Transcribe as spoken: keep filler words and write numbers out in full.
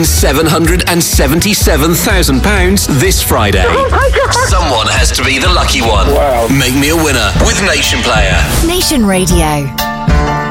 win seven hundred seventy-seven thousand pounds this Friday. Oh my God. Someone has to be the lucky one. Wow. Make me a winner with Nation Player. Nation Radio.